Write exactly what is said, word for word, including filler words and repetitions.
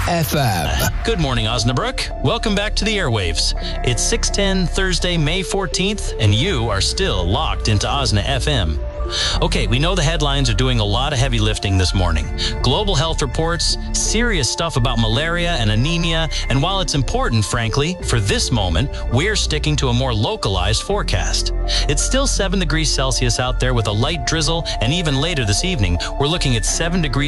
F M. Good morning, Osnabrück. Welcome back to the airwaves. It's six ten, Thursday, May fourteenth, and you are still locked into Osna F M. Okay, we know the headlines are doing a lot of heavy lifting this morning. Global health reports, serious stuff about malaria and anemia, and while it's important, frankly, for this moment, we're sticking to a more localized forecast. It's still seven degrees Celsius out there with a light drizzle, and even later this evening, we're looking at seven degrees